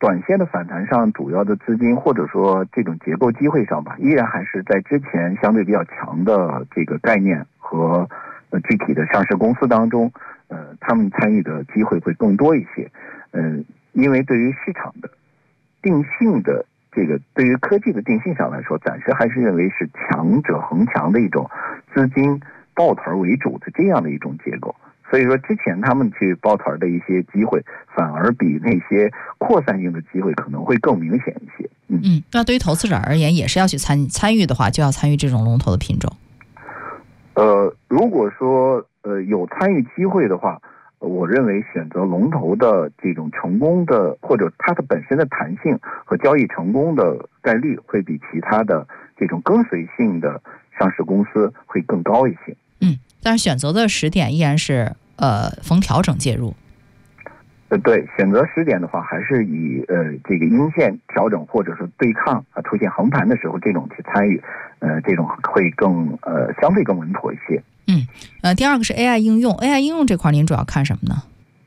短线的反弹上，主要的资金或者说这种结构机会上吧，依然还是在之前相对比较强的这个概念和具体的上市公司当中，他们参与的机会会更多一些。因为对于市场的定性的这个，对于科技的定性上来说，暂时还是认为是强者恒强的一种资金抱团为主的这样的一种结构。所以说之前他们去抱团的一些机会，反而比那些扩散性的机会可能会更明显一些。 那对于投资者而言，也是要去参与的话，就要参与这种龙头的品种。 如果说有参与机会的话，我认为选择龙头的这种成功的，或者它的本身的弹性和交易成功的概率，会比其他的这种跟随性的上市公司会更高一些。 但是选择的时点依然是逢调整介入。 对，选择时点的话，还是以这个阴线调整或者是对抗出现横盘的时候，这种去参与，这种会更相对更稳妥一些。 第二个是 AI 应用，AI 应用这块您主要看什么呢？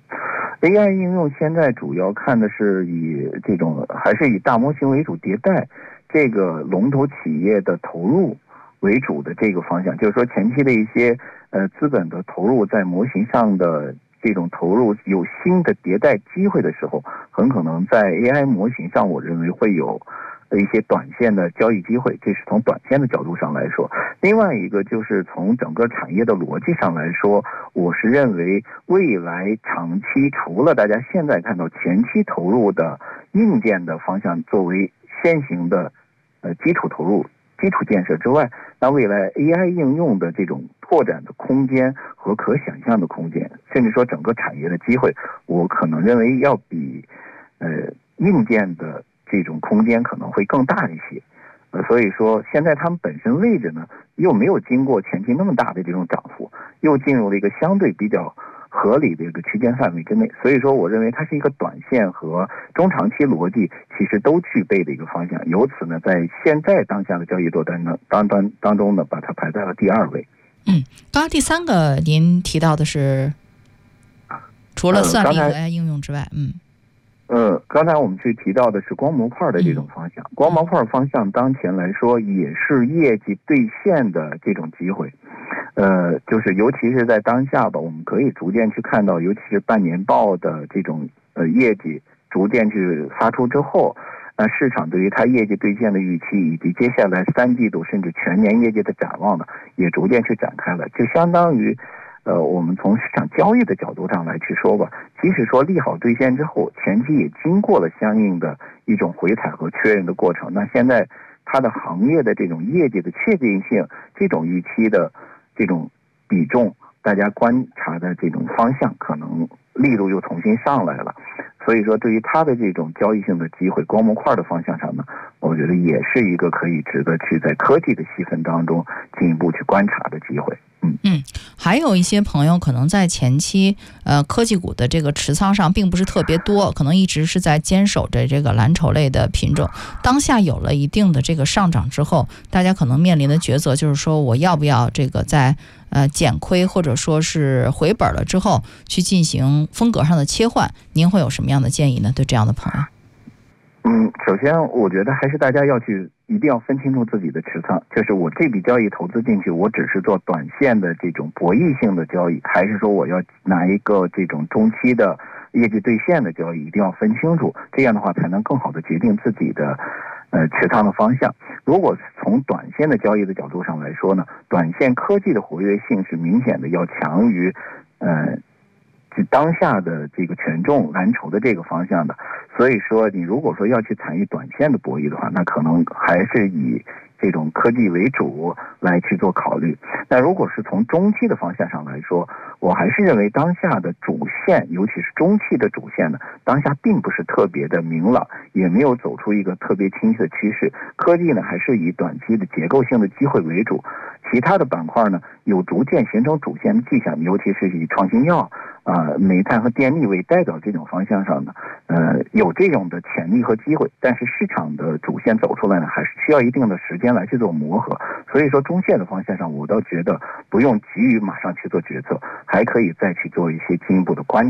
AI 应用现在主要看的是以这种还是以大模型为主迭代，这个龙头企业的投入为主的这个方向，就是说前期的一些资本的投入在模型上的这种投入有新的迭代机会的时候，很可能在 AI 模型上，我认为会有一些短线的交易机会，这是从短线的角度上来说。另外一个就是从整个产业的逻辑上来说，我是认为未来长期除了大家现在看到前期投入的硬件的方向作为先行的基础投入基础建设之外，那未来 AI 应用的这种拓展的空间和可想象的空间，甚至说整个产业的机会，我可能认为要比硬件的这种空间可能会更大一些。所以说现在他们本身位置呢，又没有经过前期那么大的这种涨幅，又进入了一个相对比较合理的一个区间范围之内，所以说我认为它是一个短线和中长期逻辑其实都具备的一个方向。由此呢，在现在当下的交易多单呢当中呢，把它排在了第2位。 刚刚第3个您提到的是除了算力和 AI 应用之外， 刚才我们去提到的是光模块的这种方向，光模块方向当前来说也是业绩兑现的这种机会。就是尤其是在当下吧，我们可以逐渐去看到，尤其是半年报的这种业绩逐渐去发出之后，市场对于它业绩兑现的预期，以及接下来3季度甚至全年业绩的展望呢，也逐渐去展开了。就相当于我们从市场交易的角度上来去说吧，即使说利好兑现之后，前期也经过了相应的一种回踩和确认的过程，那现在它的行业的这种业绩的确定性，这种预期的这种比重，大家观察的这种方向可能力度又重新上来了。所以说对于它的这种交易性的机会，光模块的方向上呢，我觉得也是一个可以值得去在科技的细分当中进一步去观察的机会。 还有一些朋友可能在前期科技股的这个持仓上并不是特别多，可能一直是在坚守着这个蓝筹类的品种。当下有了一定的这个上涨之后，大家可能面临的抉择就是说，我要不要这个在减亏或者说是回本了之后去进行风格上的切换？您会有什么样的建议呢？对这样的朋友？ 首先我觉得还是大家一定要分清楚自己的持仓，就是我这笔交易投资进去，我只是做短线的这种博弈性的交易，还是说我要拿一个这种中期的业绩兑现的交易，一定要分清楚，这样的话才能更好的决定自己的持仓的方向。如果从短线的交易的角度上来说呢，短线科技的活跃性是明显的要强于当下的这个权重蓝筹的这个方向的。所以说你如果说要去参与短线的博弈的话，那可能还是以这种科技为主来去做考虑。那如果是从中期的方向上来说，我还是认为当下的主线，尤其是中期的主线呢，当下并不是特别的明朗，也没有走出一个特别清晰的趋势。科技呢还是以短期的结构性的机会为主，其他的板块呢有逐渐形成主线的迹象，尤其是以创新药煤炭和电力为代表这种方向上呢，有这种的潜力和机会，但是市场的主线走出来呢，还是需要一定的时间来去做磨合。所以说中线的方向上，我倒觉得不用急于马上去做决策，还可以再去做一些进一步的观察。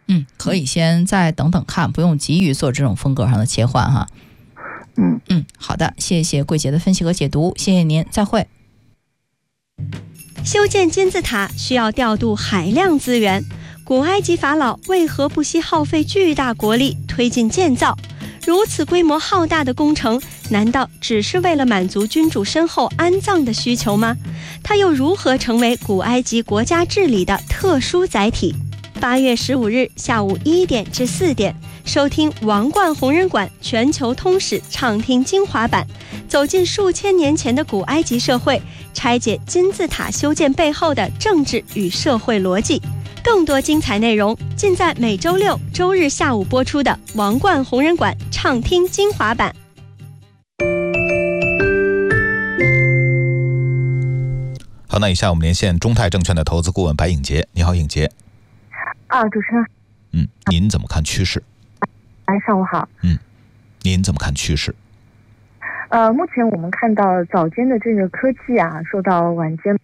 可以先再等等看，不用急于做这种风格上的切换哈。好的，谢谢桂姐的分析和解读，谢谢您，再会。 修建金字塔需要调度海量资源，古埃及法老为何不惜耗费巨大国力推进建造？如此规模浩大的工程，难道只是为了满足君主身后安葬的需求吗？它又如何成为古埃及国家治理的特殊载体？8月15日下午1点至4点，收听王冠红人馆全球通史畅听精华版，走进数千年前的古埃及社会，拆解金字塔修建背后的政治与社会逻辑。更多精彩内容尽在每周6、周日下午播出的王冠红人馆畅听精华版。 好，那以下我们连线中泰证券的投资顾问白颖杰。你好，颖杰。 主持人。 您怎么看趋势？ 上午好。 您怎么看趋势？ 目前我们看到早间的这个科技受到晚间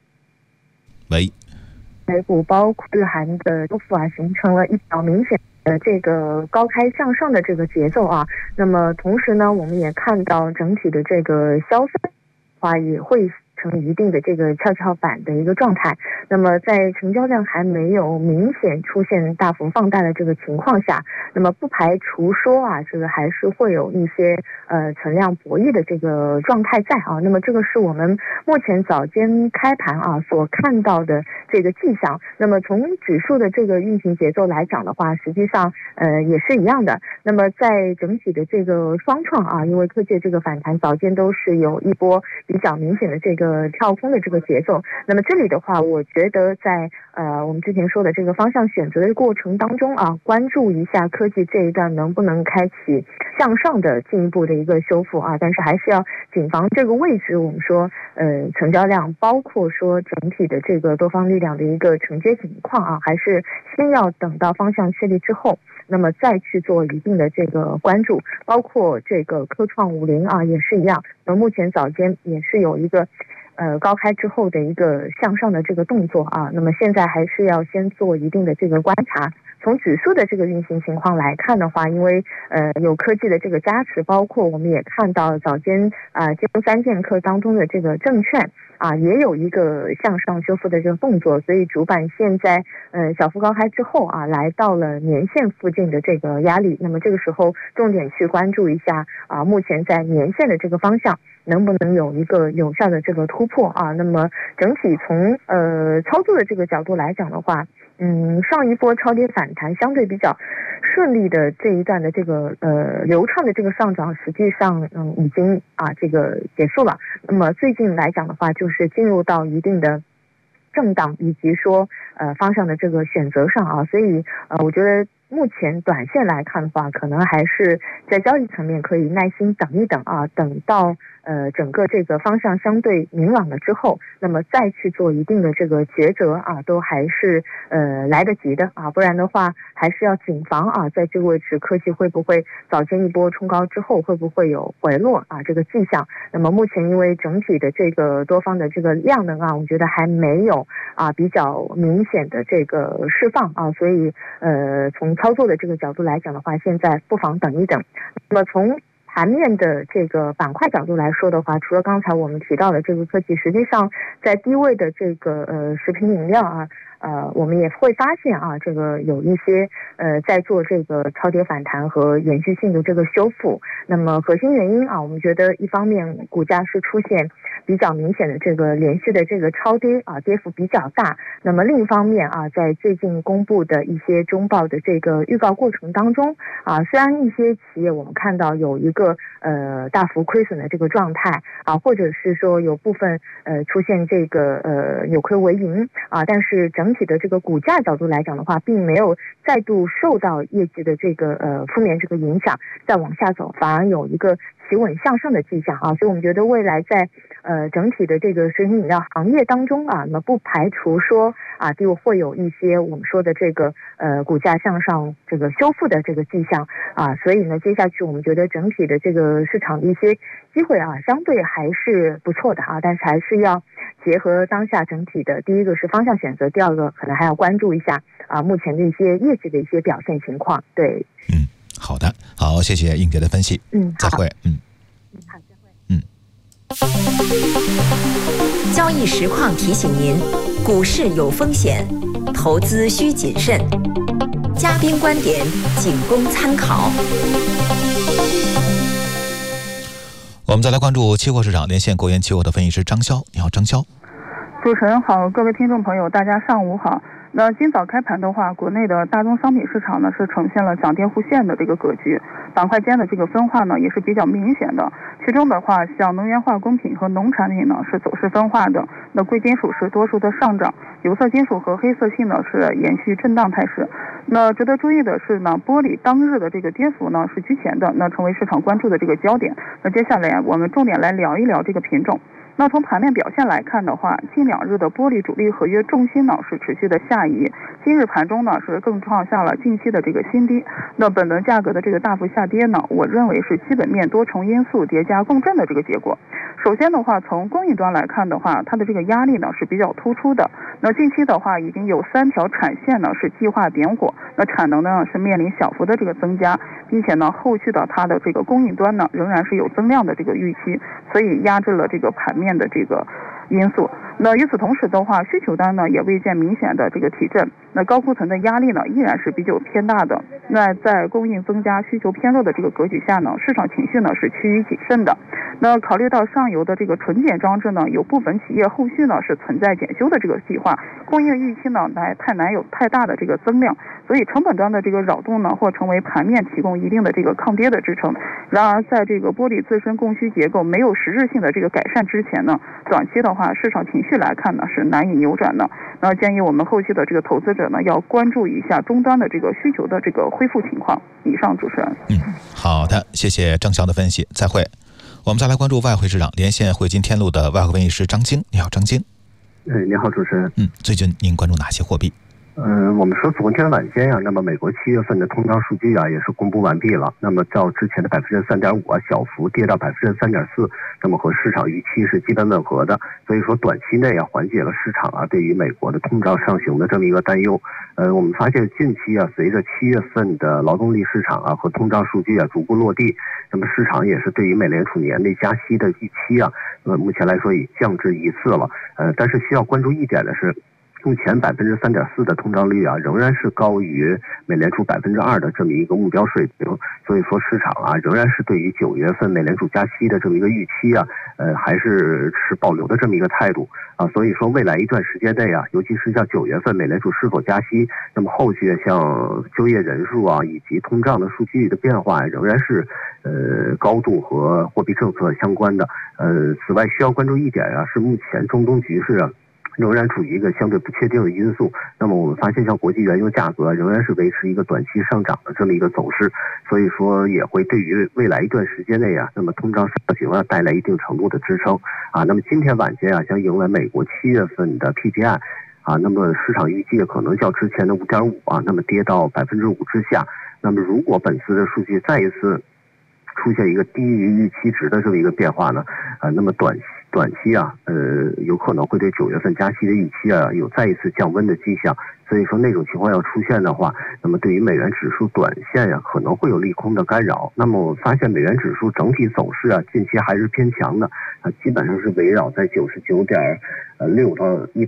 美股包括日韩的收复形成了一条明显的这个高开向上的这个节奏那么同时呢，我们也看到整体的这个消费也会成一定的这个跷跷板的一个状态。那么在成交量还没有明显出现大幅放大的这个情况下，那么不排除说这个还是会有一些存量博弈的这个状态在那么这个是我们目前早间开盘所看到的这个迹象。那么从指数的这个运行节奏来讲的话，实际上也是一样的。那么在整体的这个双创因为科技这个反弹早间都是有一波比较明显的这个跳空的这个节奏。那么这里的话，我觉得在我们之前说的这个方向选择的过程当中关注一下科技这一段能不能开启向上的进一步的一个修复但是还是要谨防这个位置我们说成交量包括说整体的这个多方力量的一个承接情况还是先要等到方向确立之后，那么再去做一定的这个关注，包括这个科创50也是一样。那目前早间也是有一个高开之后的一个向上的这个动作那么现在还是要先做一定的这个观察。从指数的这个运行情况来看的话，因为有科技的这个加持，包括我们也看到早间金融3剑客当中的这个证券也有一个向上修复的这个动作，所以主板现在小幅高开之后来到了年线附近的这个压力。那么这个时候重点去关注一下目前在年线的这个方向能不能有一个有效的这个突破那么整体从操作的这个角度来讲的话，上一波超跌反弹相对比较顺利的这一段的这个流畅的这个上涨，实际上已经这个结束了。那么最近来讲的话，就是进入到一定的震荡以及说方向的这个选择上所以我觉得目前短线来看的话，可能还是在交易层面可以耐心等一等等到整个这个方向相对明朗了之后，那么再去做一定的这个抉择都还是来得及的不然的话还是要谨防在这个位置科技会不会早间一波冲高之后会不会有回落这个迹象。那么目前因为整体的这个多方的这个量能我觉得还没有比较明显的这个释放所以从操作的这个角度来讲的话，现在不妨等一等。那么从盘面的这个板块角度来说的话，除了刚才我们提到的这个科技，实际上在低位的这个食品饮料我们也会发现这个有一些在做这个超跌反弹和延续性的这个修复。那么核心原因我们觉得一方面股价是出现比较明显的这个连续的这个超跌跌幅比较大。那么另一方面在最近公布的一些中报的这个预告过程当中虽然一些企业我们看到有一个大幅亏损的这个状态或者是说有部分出现这个扭亏为盈但是整体的这个股价角度来讲的话，并没有再度受到业绩的这个负面这个影响再往下走，反而有一个企稳向上的迹象所以我们觉得未来在整体的这个食品饮料行业当中啊，那么不排除说啊，就会有一些我们说的这个股价向上这个修复的这个迹象啊，所以呢，接下去我们觉得整体的这个市场的一些机会啊，相对还是不错的啊，但是还是要结合当下整体的，第一个是方向选择，第二个可能还要关注一下啊目前的一些业绩的一些表现情况。对， 好的，好，谢谢英杰的分析，再会， 好，再会， 交易实况提醒您，股市有风险，投资需谨慎，嘉宾观点仅供参考。 我们再来关注期货市场，连线国研期货的分析师张潇。你好，张潇。 主持人好，各位听众朋友，大家上午好。那今早开盘的话，国内的大宗商品市场呢是呈现了涨跌互现的这个格局，板块间的这个分化呢也是比较明显的。其中的话，像能源化工品和农产品呢是走势分化的，那贵金属是多数的上涨，有色金属和黑色系呢是延续震荡态势。那值得注意的是呢，玻璃当日的这个跌幅呢是居前的，那成为市场关注的这个焦点。那接下来我们重点来聊一聊这个品种。那从盘面表现来看的话，近2日的玻璃主力合约重心呢是持续的下移，今日盘中呢是更创下了近期的这个新低。那本轮价格的这个大幅下跌呢，我认为是基本面多重因素叠加共振的这个结果。首先的话，从供应端来看的话，它的这个压力呢是比较突出的。那近期的话，已经有3条产线呢是计划点火，那产能呢是面临小幅的这个增加，并且呢后续的它的这个供应端呢仍然是有增量的这个预期，所以压制了这个盘面的这个因素。那与此同时的话，需求端呢也未见明显的这个提振，那高库存的压力呢依然是比较偏大的。那在供应增加、需求偏弱的这个格局下呢，市场情绪呢是趋于谨慎的。那考虑到上游的这个纯碱装置呢，有部分企业后续呢是存在检修的这个计划，供应预期呢难有太大的这个增量，所以成本端的这个扰动呢或成为盘面提供一定的这个抗跌的支撑。然而在这个玻璃自身供需结构没有实质性的这个改善之前呢，短期的话市场情绪来看呢是难以扭转的。那建议我们后续的这个投资者呢要关注一下终端的这个需求的这个恢复情况。以上，主持人。 好的，谢谢张潇的分析，再会。我们再来关注外汇市场，连线汇金天路的外汇分析师张晶。你好，张晶。 你好，主持人。 最近您关注哪些货币？ 我们说昨天晚间那么美国7月份的通胀数据也是公布完毕了。那么较之前的3.5%小幅跌到3.4%，那么和市场预期是基本吻合的。所以说短期内缓解了市场对于美国的通胀上行的这么一个担忧。我们发现近期随着7月份的劳动力市场和通胀数据逐步落地，那么市场也是对于美联储年内加息的预期目前来说已降至1次了。但是需要关注一点的是，目前3.4%的通胀率仍然是高于美联储2%的这么一个目标水平，所以说市场仍然是对于9月份美联储加息的这么一个预期还是持保留的这么一个态度所以说未来一段时间内尤其是像9月份美联储是否加息，那么后续像就业人数以及通胀的数据的变化仍然是高度和货币政策相关的。此外需要关注一点是目前中东局势仍然处于一个相对不确定的因素。那么我们发现像国际原油价格仍然是维持一个短期上涨的这么一个走势，所以说也会对于未来一段时间内那么通胀上行带来一定程度的支撑那么今天晚间将迎来美国7月份的 PPI那么市场预计可能较之前的5.5那么跌到5%之下。那么如果本次的数据再一次出现一个低于预期值的这么一个变化呢那么短期有可能会对9月份加息的预期有再一次降温的迹象。所以说那种情况要出现的话，那么对于美元指数短线可能会有利空的干扰。那么我发现美元指数整体走势近期还是偏强的基本上是围绕在99.6到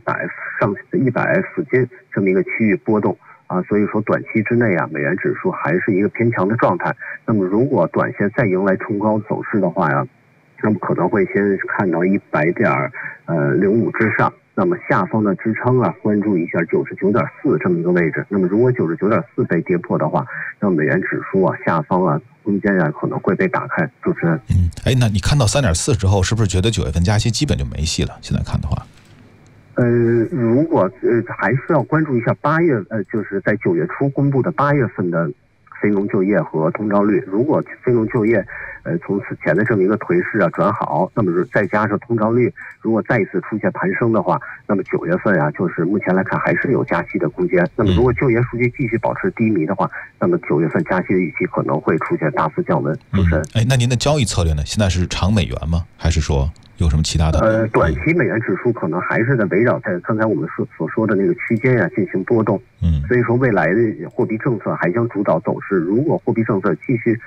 100附近这么一个区域波动所以说短期之内美元指数还是一个偏强的状态。那么如果短线再迎来冲高走势的话那么可能会先看到100.05之上，那么下方的支撑关注一下99.4这么一个位置。那么如果99.4被跌破的话，那么美元指数下方空间可能会被打开。主持人， 那你看到3.4之后，是不是觉得9月份加息基本就没戏了？现在看的话， 如果还是要关注一下8月就是在9月初公布的8月份的非农就业和通胀率。如果非农就业从此前的这么一个颓势转好，那么再加上通胀率如果再一次出现攀升的话，那么9月份就是目前来看还是有加息的空间。那么如果就业数据继续保持低迷的话，那么9月份加息的预期可能会出现大幅降温。主持人， 那您的交易策略呢？现在是长美元吗？还是说有什么其他的？ 短期美元指数可能还是在围绕在刚才我们所说的那个区间进行波动。所以说未来的货币政策还将主导走势。如果货币政策继续